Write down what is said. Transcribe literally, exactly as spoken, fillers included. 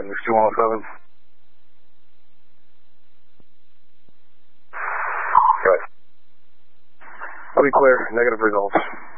five, News two one oh seven. Good. I'll be clear. Negative results.